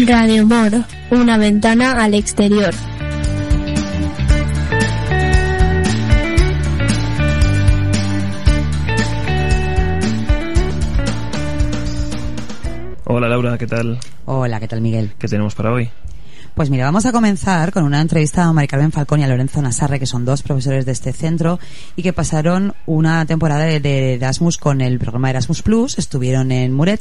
Radio Mor, una ventana al exterior. Hola Laura, ¿qué tal? Hola, ¿qué tal Miguel? ¿Qué tenemos para hoy? Pues mira, vamos a comenzar con una entrevista a Mari Carmen Falcón y a Lorenzo Nassarre, que son dos profesores de este centro y que pasaron una temporada de Erasmus con el programa Erasmus Plus, estuvieron en Muret,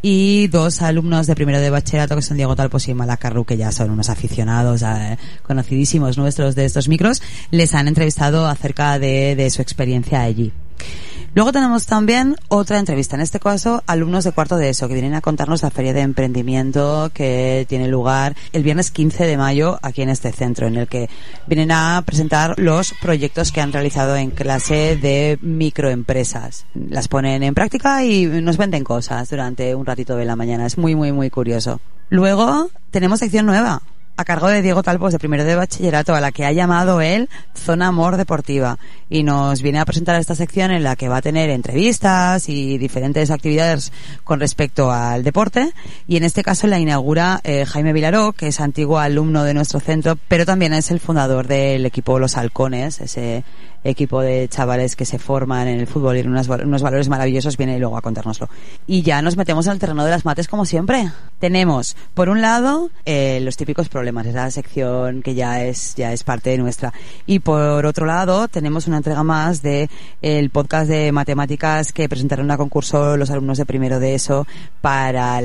y dos alumnos de primero de bachillerato, que son Diego Talpos y Malacarru, que ya son unos aficionados conocidísimos nuestros de estos micros, les han entrevistado acerca de su experiencia allí. Luego tenemos también otra entrevista, en este caso alumnos de cuarto de ESO, que vienen a contarnos la feria de emprendimiento que tiene lugar el viernes 15 de mayo aquí en este centro, en el que vienen a presentar los proyectos que han realizado en clase de microempresas. Las ponen en práctica y nos venden cosas durante un ratito de la mañana. Es muy, muy, muy curioso. Luego tenemos sección nueva, a cargo de Diego Talpos, de primero de bachillerato, a la que ha llamado él Zona Mor Deportiva, y nos viene a presentar esta sección en la que va a tener entrevistas y diferentes actividades con respecto al deporte, y en este caso la inaugura Jaime Vilaró, que es antiguo alumno de nuestro centro, pero también es el fundador del equipo Los Halcones, ese equipo de chavales que se forman en el fútbol y en unos valores maravillosos. Viene luego a contárnoslo. Y ya nos metemos en el terreno de las mates como siempre. Tenemos, por un lado, los típicos problemas, esa sección que ya es parte de nuestra. Y por otro lado, tenemos una entrega más de el podcast de matemáticas que presentaron a concurso los alumnos de primero de ESO para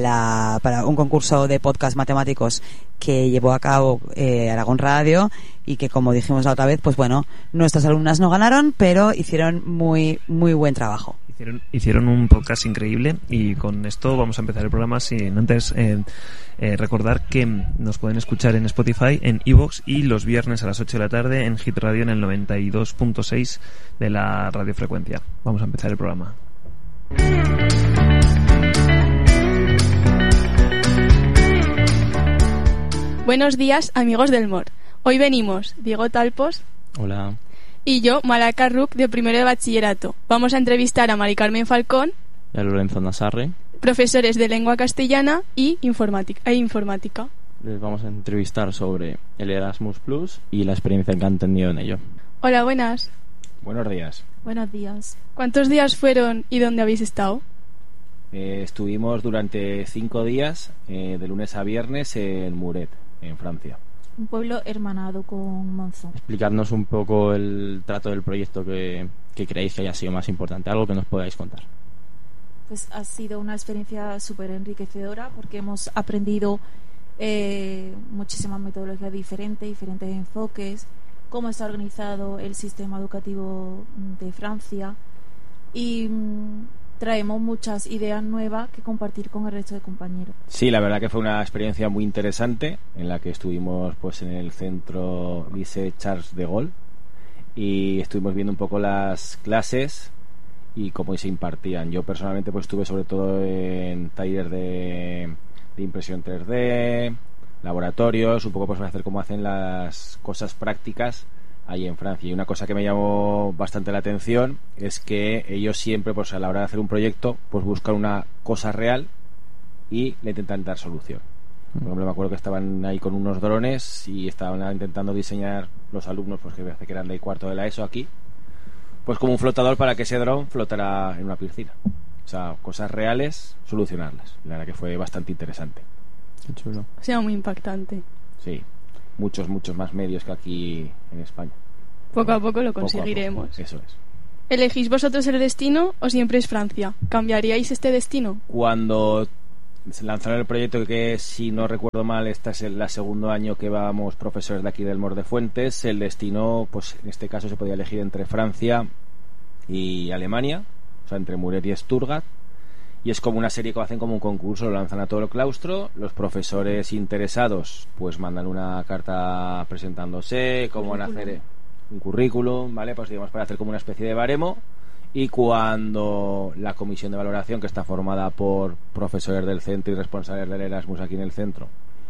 un concurso de podcast matemáticos que llevó a cabo Aragón Radio, y que, como dijimos la otra vez, pues bueno, nuestras alumnas no ganaron, pero hicieron muy, muy buen trabajo. Hicieron un podcast increíble, y con esto vamos a empezar el programa sin antes recordar que nos pueden escuchar en Spotify, en iVoox, y los viernes a las 8 de la tarde en Hit Radio, en el 92.6 de la radiofrecuencia. Vamos a empezar el programa. Buenos días, amigos del MOR. Hoy venimos Diego Talpos. Hola. Y yo, Malacarru, de primero de bachillerato. Vamos a entrevistar a Mari Carmen Falcón Y a Lorenzo Nassarre, profesores de lengua castellana y informática. Les vamos a entrevistar sobre el Erasmus Plus y la experiencia que han tenido en ello. Hola, buenas. Buenos días. Buenos días. ¿Cuántos días fueron y dónde habéis estado? Estuvimos durante 5 días, de lunes a viernes, en Muret, en Francia. Un pueblo hermanado con Monzón. Explicarnos un poco el trato del proyecto que creéis que haya sido más importante, algo que nos podáis contar. Pues ha sido una experiencia súper enriquecedora, porque hemos aprendido muchísimas metodologías diferentes enfoques, cómo está organizado el sistema educativo de Francia, y traemos muchas ideas nuevas que compartir con el resto de compañeros. Sí, la verdad que fue una experiencia muy interesante, en la que estuvimos pues en el centro Lycée Charles de Gaulle, y estuvimos viendo un poco las clases y cómo se impartían. Yo personalmente pues estuve sobre todo en talleres de impresión 3D, laboratorios, un poco pues para hacer cómo hacen las cosas prácticas ahí en Francia. Y una cosa que me llamó bastante la atención es que ellos siempre, pues a la hora de hacer un proyecto, pues buscan una cosa real y le intentan dar solución. Por ejemplo, me acuerdo que estaban ahí con unos drones y estaban intentando diseñar los alumnos, pues que parece que eran de cuarto de la ESO aquí, pues como un flotador para que ese dron flotara en una piscina. O sea, cosas reales, solucionarlas. La verdad que fue bastante interesante. Qué chulo. O sea, muy impactante. Sí, muchos más medios que aquí en España. Poco a poco lo conseguiremos. Poco a poco. Eso es. ¿Elegís vosotros el destino o siempre es Francia? ¿Cambiaríais este destino? Cuando se lanzaron el proyecto, que si no recuerdo mal, este es el segundo año que vamos profesores de aquí del Mor de Fuentes, el destino, pues en este caso se podía elegir entre Francia y Alemania, o sea, entre Muret y Stuttgart, y es como una serie que hacen como un concurso, lo lanzan a todo el claustro, los profesores interesados pues mandan una carta presentándose, cómo van a hacer un currículum, ¿vale? Pues digamos para hacer como una especie de baremo, y cuando la comisión de valoración, que está formada por profesores del centro y responsables del Erasmus aquí en el centro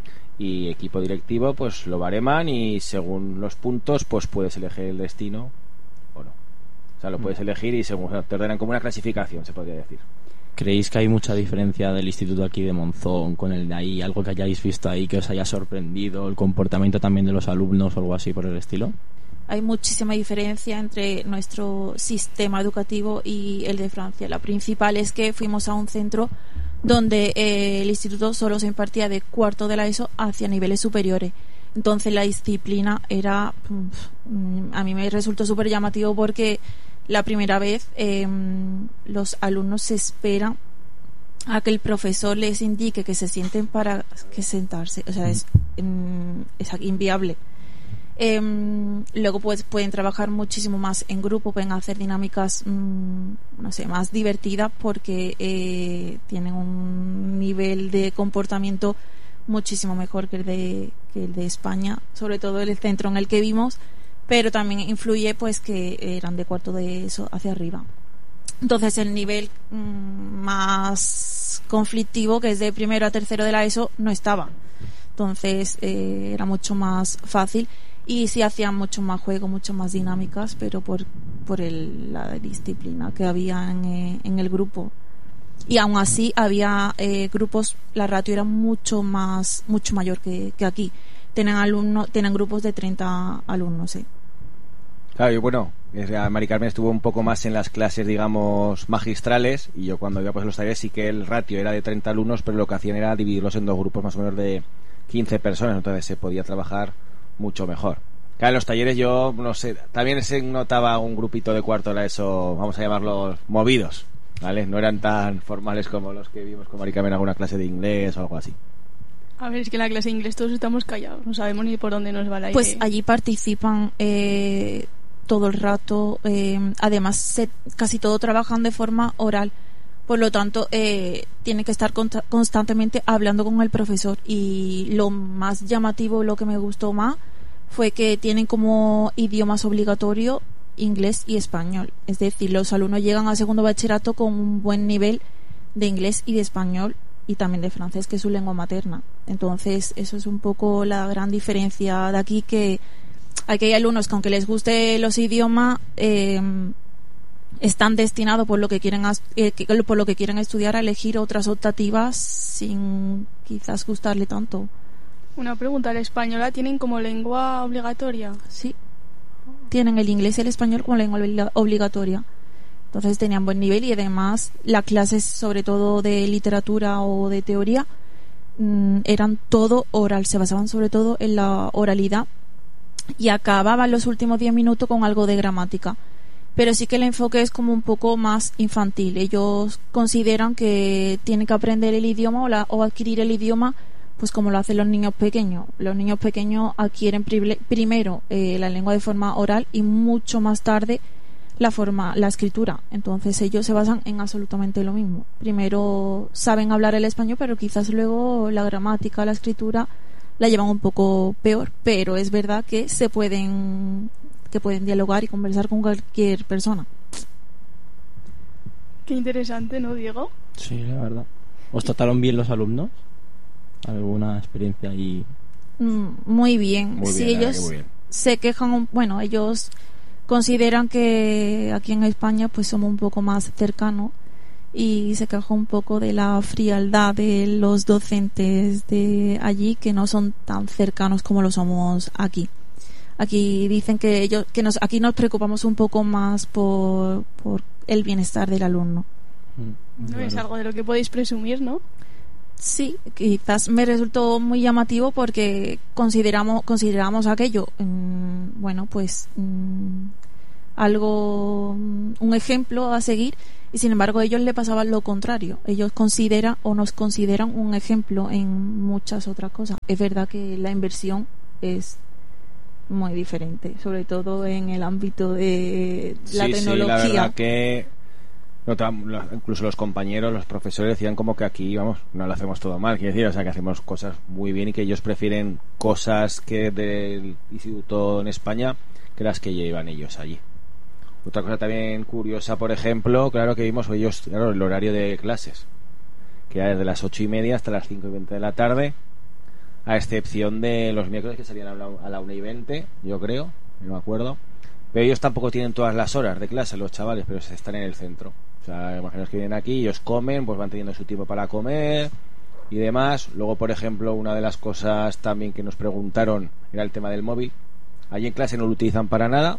y equipo directivo, pues lo bareman, y según los puntos pues puedes elegir el destino o no. O sea, lo puedes elegir y según te ordenan como una clasificación, se podría decir. ¿Creéis que hay mucha diferencia del instituto aquí de Monzón con el de ahí? ¿Algo que hayáis visto ahí que os haya sorprendido? ¿El comportamiento también de los alumnos o algo así por el estilo? Hay muchísima diferencia entre nuestro sistema educativo y el de Francia. La principal es que fuimos a un centro donde el instituto solo se impartía de cuarto de la ESO hacia niveles superiores. Entonces la disciplina era... a mí me resultó súper llamativo porque la primera vez los alumnos se esperan a que el profesor les indique que se sienten para que sentarse. O sea, es inviable. Luego pues pueden trabajar muchísimo más en grupo, pueden hacer dinámicas no sé, más divertidas porque tienen un nivel de comportamiento muchísimo mejor que el de España, sobre todo el centro en el que vimos, pero también influye pues que eran de cuarto de eso hacia arriba. Entonces el nivel más conflictivo, que es de primero a tercero de la ESO, no estaba. Entonces era mucho más fácil. Y sí hacían mucho más juego, mucho más dinámicas, pero por la disciplina que había en el grupo. Y aún así había grupos, la ratio era mucho mayor que aquí. Tienen grupos de 30 alumnos, sí. Claro, y bueno, Mari Carmen estuvo un poco más en las clases, digamos, magistrales, y yo cuando iba pues los talleres sí que el ratio era de 30 alumnos, pero lo que hacían era dividirlos en dos grupos más o menos de 15 personas, entonces se podía trabajar mucho mejor. Claro, en los talleres yo, no sé, también se notaba un grupito de cuarto de eso, vamos a llamarlos movidos, ¿vale? No eran tan formales como los que vimos con Mari Carmen en alguna clase de inglés o algo así. A ver, es que en la clase de inglés todos estamos callados, no sabemos ni por dónde nos va la idea. Pues allí participan todo el rato, además casi todo trabajan de forma oral. Por lo tanto, tiene que estar constantemente hablando con el profesor. Y lo más llamativo, lo que me gustó más, fue que tienen como idiomas obligatorio inglés y español. Es decir, los alumnos llegan al segundo bachillerato con un buen nivel de inglés y de español, y también de francés, que es su lengua materna. Entonces, eso es un poco la gran diferencia de aquí, que aquí hay alumnos que, aunque les guste los idiomas, están destinados por lo que quieren estudiar a elegir otras optativas sin quizás gustarle tanto. Una pregunta, ¿la española tienen como lengua obligatoria? Sí, tienen el inglés y el español como lengua obligatoria. Entonces tenían buen nivel, y además las clases, sobre todo de literatura o de teoría, eran todo oral, se basaban sobre todo en la oralidad, y acababan los últimos 10 minutos con algo de gramática. Pero sí que el enfoque es como un poco más infantil. Ellos consideran que tienen que aprender el idioma o adquirir el idioma pues como lo hacen los niños pequeños. Los niños pequeños adquieren primero la lengua de forma oral y mucho más tarde la escritura. Entonces ellos se basan en absolutamente lo mismo. Primero saben hablar el español, pero quizás luego la gramática, la escritura la llevan un poco peor. Pero es verdad que pueden dialogar y conversar con cualquier persona. Qué interesante, ¿no, Diego? Sí, la verdad. ¿Os trataron bien los alumnos? ¿Alguna experiencia ahí? Muy bien. Muy sí, bien, ellos muy bien. se quejan, ellos consideran que aquí en España pues somos un poco más cercanos, y se quejan un poco de la frialdad de los docentes de allí, que no son tan cercanos como lo somos aquí. Aquí dicen que aquí nos preocupamos un poco más por el bienestar del alumno. No es algo de lo que podéis presumir, ¿no? Sí, quizás me resultó muy llamativo porque consideramos aquello, algo, un ejemplo a seguir, y sin embargo a ellos le pasaba lo contrario. Ellos nos consideran un ejemplo en muchas otras cosas. Es verdad que la inversión es muy diferente, sobre todo en el ámbito de la tecnología. Sí, la verdad que incluso los compañeros, los profesores decían como que aquí, no lo hacemos todo mal, quiere decir, o sea, que hacemos cosas muy bien, y que ellos prefieren cosas que del instituto en España que las que llevan ellos allí. Otra cosa también curiosa, por ejemplo, claro que vimos ellos, claro, el horario de clases, que era desde las 8:30 hasta las 5:20 de la tarde, a excepción de los miércoles, que salían a la 1:20, yo creo, no me acuerdo. Pero ellos tampoco tienen todas las horas de clase, los chavales, pero están en el centro. O sea, imaginaos que vienen aquí, ellos comen, pues van teniendo su tiempo para comer y demás. Luego, por ejemplo, una de las cosas también que nos preguntaron era el tema del móvil. Allí en clase no lo utilizan para nada,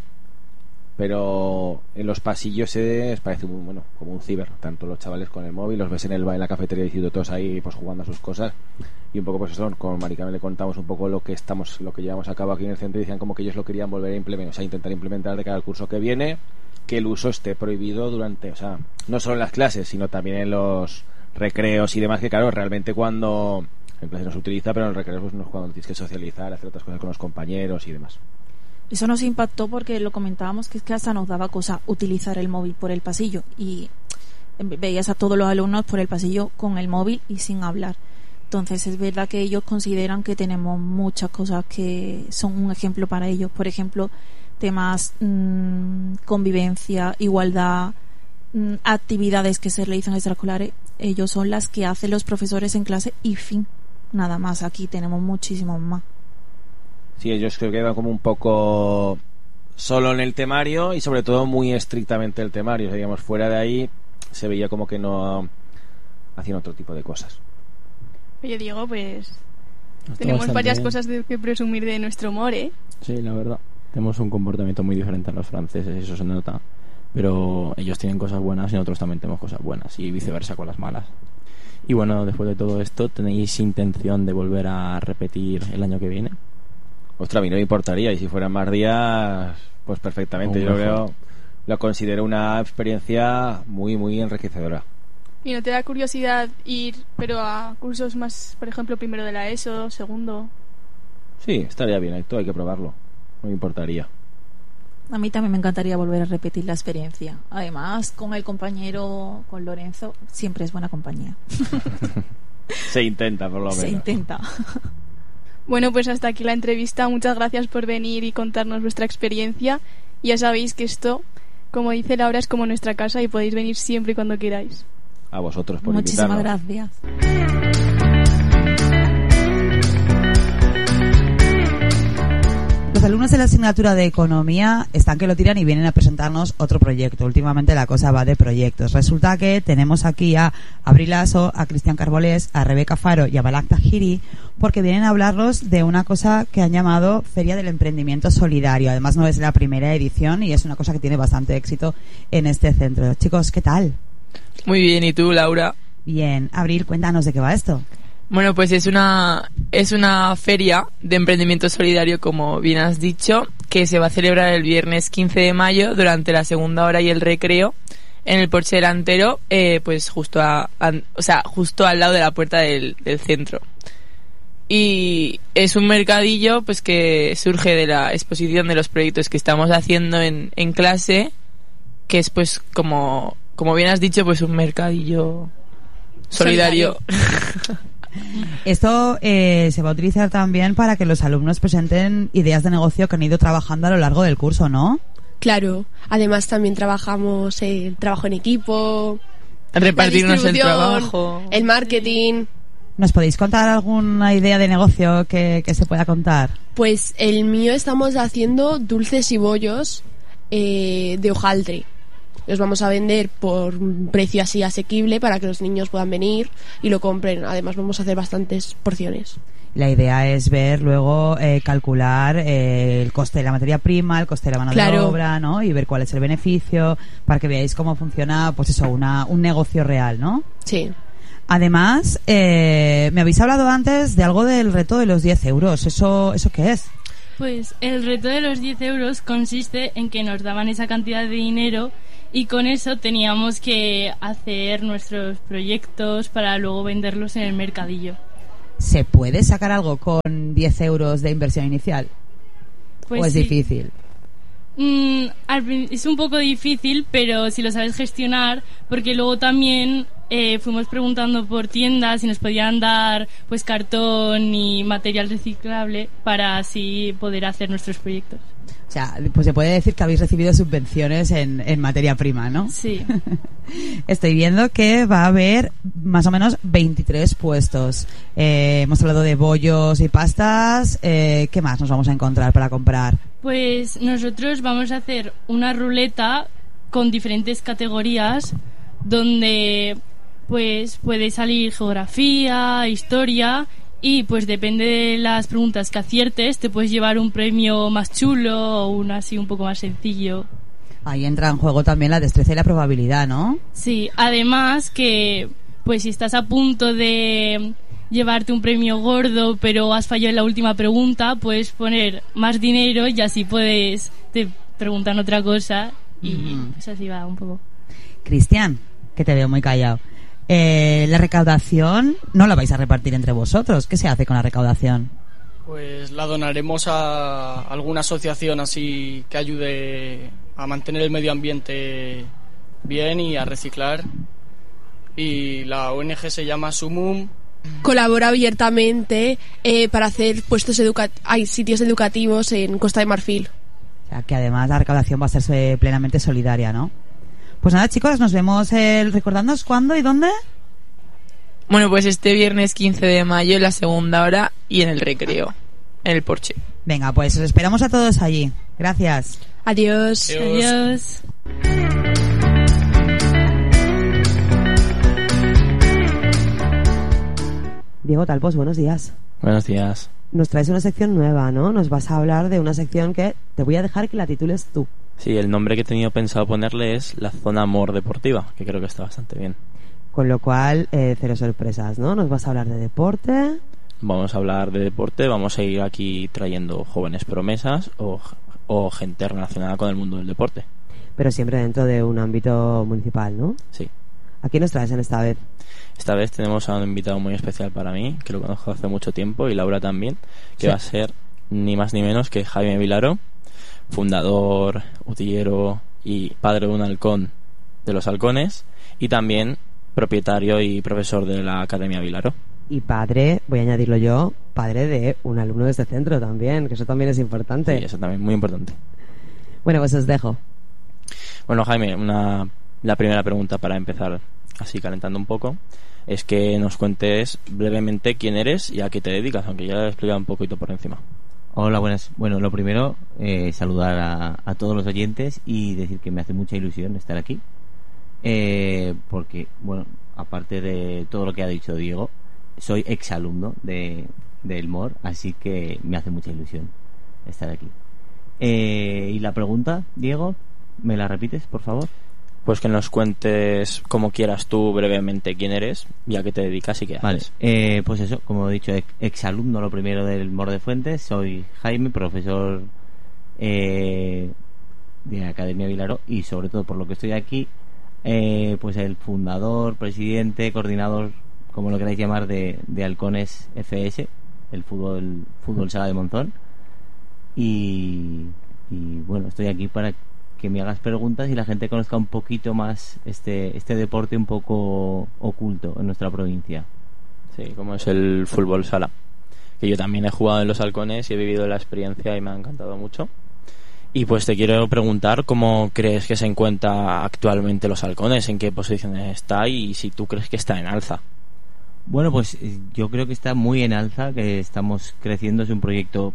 pero en los pasillos parece como un ciber, tanto los chavales con el móvil, los ves en la cafetería diciendo todos ahí pues jugando a sus cosas, y un poco pues eso, con Mari Carmen le contamos un poco lo que llevamos a cabo aquí en el centro, y decían como que ellos lo querían volver a implementar, o sea, intentar implementar de cara al curso que viene, que el uso esté prohibido durante, o sea, no solo en las clases, sino también en los recreos y demás, que claro, realmente cuando en clase no se utiliza, pero en el recreo pues no es cuando tienes que socializar, hacer otras cosas con los compañeros y demás. Eso nos impactó porque lo comentábamos, que es que hasta nos daba cosa utilizar el móvil por el pasillo, y veías a todos los alumnos por el pasillo con el móvil y sin hablar. Entonces es verdad que ellos consideran que tenemos muchas cosas que son un ejemplo para ellos. Por ejemplo, temas convivencia, igualdad, actividades que se realizan extraescolares, ellos son las que hacen los profesores en clase y fin, nada más. Aquí tenemos muchísimos más. Sí, ellos creo que iban como un poco solo en el temario y sobre todo muy estrictamente el temario. O sea, digamos, fuera de ahí se veía como que no hacían otro tipo de cosas. Oye, Diego, pues tenemos varias cosas de que presumir de nuestro humor, ¿eh? Sí, la verdad. Tenemos un comportamiento muy diferente a los franceses, eso se nota. Pero ellos tienen cosas buenas y nosotros también tenemos cosas buenas, y viceversa con las malas. Y bueno, después de todo esto, ¿tenéis intención de volver a repetir el año que viene? Ostras, a mí no me importaría, y si fueran más días, pues perfectamente. Yo lo considero una experiencia muy, muy enriquecedora. ¿Y no te da curiosidad ir, pero a cursos más, por ejemplo, primero de la ESO, segundo? Sí, estaría bien, hay que probarlo. No me importaría. A mí también me encantaría volver a repetir la experiencia. Además, con el compañero, con Lorenzo, siempre es buena compañía. Se intenta, por lo menos. Se intenta. Bueno, pues hasta aquí la entrevista. Muchas gracias por venir y contarnos vuestra experiencia. Ya sabéis que esto, como dice Laura, es como nuestra casa y podéis venir siempre y cuando queráis. A vosotros por Muchísimas invitarnos. gracias. Los alumnos de la asignatura de Economía están que lo tiran y vienen a presentarnos otro proyecto. Últimamente la cosa va de proyectos. Resulta que tenemos aquí a Abril Lasso, a Cristian Carbolés, a Rebeca Faro y a Balak Tahiri, porque vienen a hablarnos de una cosa que han llamado Feria del Emprendimiento Solidario. Además no es la primera edición y es una cosa que tiene bastante éxito en este centro. Chicos, ¿qué tal? Muy bien, ¿y tú, Laura? Bien. Abril, cuéntanos de qué va esto. Bueno, pues es una feria de emprendimiento solidario, como bien has dicho, que se va a celebrar el viernes 15 de mayo durante la segunda hora y el recreo en el porche delantero, pues justo al lado de la puerta del centro. Y es un mercadillo pues que surge de la exposición de los proyectos que estamos haciendo en clase, que es pues como bien has dicho, pues un mercadillo solidario. Esto se va a utilizar también para que los alumnos presenten ideas de negocio que han ido trabajando a lo largo del curso, ¿no? Claro, además también trabajamos el trabajo en equipo, repartirnos el la trabajo, el marketing. ¿Nos podéis contar alguna idea de negocio que se pueda contar? Pues el mío estamos haciendo dulces y bollos de hojaldre. Los vamos a vender por un precio así asequible para que los niños puedan venir y lo compren. Además vamos a hacer bastantes porciones. La idea es ver luego, calcular el coste de la materia prima, el coste de la mano de obra, ¿no? Y ver cuál es el beneficio para que veáis cómo funciona, pues eso, un negocio real, ¿no? Sí. Además, me habéis hablado antes de algo del reto de los 10 euros. ¿Eso qué es? Pues el reto de los 10 euros consiste en que nos daban esa cantidad de dinero y con eso teníamos que hacer nuestros proyectos para luego venderlos en el mercadillo. ¿Se puede sacar algo con 10 euros de inversión inicial? Pues ¿O es sí. difícil? Es un poco difícil, pero si lo sabes gestionar, porque luego también fuimos preguntando por tiendas y nos podían dar pues cartón y material reciclable para así poder hacer nuestros proyectos. O sea, pues se puede decir que habéis recibido subvenciones en materia prima, ¿no? Sí. Estoy viendo que va a haber más o menos 23 puestos. Hemos hablado de bollos y pastas. ¿Qué más nos vamos a encontrar para comprar? Pues nosotros vamos a hacer una ruleta con diferentes categorías donde pues puede salir geografía, historia, y pues depende de las preguntas que aciertes te puedes llevar un premio más chulo o uno así un poco más sencillo. Ahí entra en juego también la destreza y la probabilidad, ¿no? Sí, además que pues si estás a punto de llevarte un premio gordo pero has fallado en la última pregunta, puedes poner más dinero y así te preguntan otra cosa y pues así va un poco. Cristian, que te veo muy callado. La recaudación no la vais a repartir entre vosotros. ¿Qué se hace con la recaudación? Pues la donaremos a alguna asociación así que ayude a mantener el medio ambiente bien y a reciclar. Y la ONG se llama Sumum. Colabora abiertamente para hacer hay sitios educativos en Costa de Marfil. O sea, que además la recaudación va a ser plenamente solidaria, ¿no? Pues nada, chicos, nos vemos recordándonos cuándo y dónde. Bueno, pues este viernes 15 de mayo en la segunda hora y en el recreo, en el Porche. Venga, pues os esperamos a todos allí. Gracias. Adiós. Adiós. Diego Talpos, buenos días. Buenos días. Nos traes una sección nueva, ¿no? Nos vas a hablar de una sección que te voy a dejar que la titules tú. Sí, el nombre que he tenido pensado ponerle es la zona amor deportiva, que creo que está bastante bien. Con lo cual, cero sorpresas, ¿no? Nos vas a hablar de deporte. Vamos a hablar de deporte, vamos a ir aquí trayendo jóvenes promesas o gente relacionada con el mundo del deporte. Pero siempre dentro de un ámbito municipal, ¿no? Sí. ¿A quién nos traes en esta vez? Esta vez tenemos a un invitado muy especial para mí, que lo conozco hace mucho tiempo, y Laura también, que va a ser ni más ni menos que Jaime Vilaró, fundador, utillero y padre de un halcón de los halcones, y también propietario y profesor de la Academia Vilaró. Y padre, voy a añadirlo yo, padre de un alumno de este centro también, que eso también es importante. Sí, eso también, muy importante. Bueno, pues os dejo. Bueno, Jaime, la primera pregunta para empezar así calentando un poco es que nos cuentes brevemente quién eres y a qué te dedicas, aunque ya lo he explicado un poquito por encima. Hola, buenas. Bueno, lo primero, saludar a todos los oyentes y decir que me hace mucha ilusión estar aquí, porque, bueno, aparte de todo lo que ha dicho Diego, soy exalumno del MOR, así que me hace mucha ilusión estar aquí. Y la pregunta, Diego, ¿me la repites, por favor? Pues que nos cuentes como quieras tú brevemente quién eres y a qué te dedicas y qué haces. Vale, pues eso, como he dicho, exalumno lo primero del MOR de Fuentes, soy Jaime, profesor de la Academia Vilaró, y sobre todo por lo que estoy aquí, pues el fundador, presidente, coordinador, como lo queráis llamar, de Halcones FS, el fútbol sala de Monzón, y bueno, estoy aquí para que me hagas preguntas y la gente conozca un poquito más este deporte un poco oculto en nuestra provincia. Sí, como es el fútbol sala, que yo también he jugado en los halcones y he vivido la experiencia y me ha encantado mucho. Y pues te quiero preguntar cómo crees que se encuentra actualmente los halcones, en qué posiciones está y si tú crees que está en alza. Bueno, pues yo creo que está muy en alza, que estamos creciendo, es un proyecto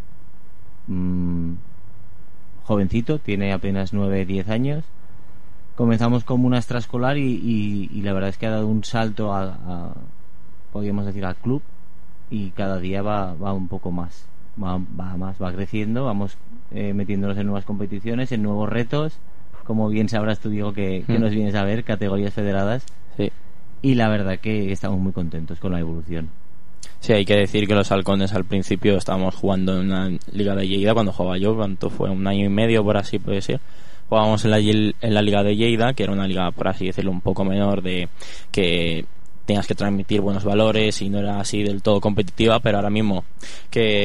jovencito, tiene apenas 9-10 años. Comenzamos como una extraescolar y la verdad es que ha dado un salto podríamos decir, al club, y cada día va un poco más, va creciendo, vamos metiéndonos en nuevas competiciones, en nuevos retos, como bien sabrás tú, Diego, que nos vienes a ver, categorías federadas. Sí. Y la verdad que estamos muy contentos con la evolución. Sí, hay que decir que los halcones al principio estábamos jugando en una liga de Lleida cuando jugaba yo, cuánto fue, 1 año y medio por así puede ser. Jugábamos en la liga de Lleida, que era una liga, por así decirlo, un poco menor, de que tenías que transmitir buenos valores y no era así del todo competitiva, pero ahora mismo que